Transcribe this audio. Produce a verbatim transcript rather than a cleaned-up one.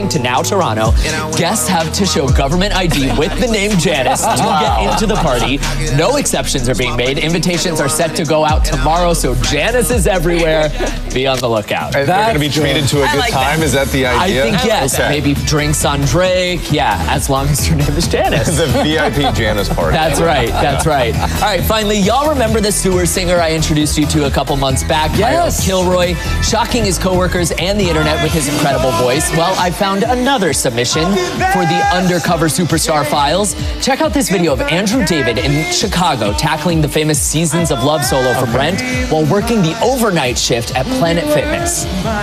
to Now Toronto, guests have to show government I D with the name Janice to get into the party. No exceptions are being made. Invitations are set to go out tomorrow, so Janice is everywhere. Be on the lookout. They're going to be treated to a I good like time? that. Is that the idea? I think yes. Okay. Maybe drinks on Drake. Yeah, as long as your name is Janice. The V I P Janice party. That's right. That's right. All right, finally, y'all remember the sewer singer I introduced you to a couple months back? Yes. Kyle Kilroy, shocking his coworkers and the internet with his incredible voice. Well, I found another submission for the Undercover Superstar Files. Check out this video of Andrew David in Chicago tackling the famous Seasons of Love solo from Rent while working the overnight shift at Planet Fitness.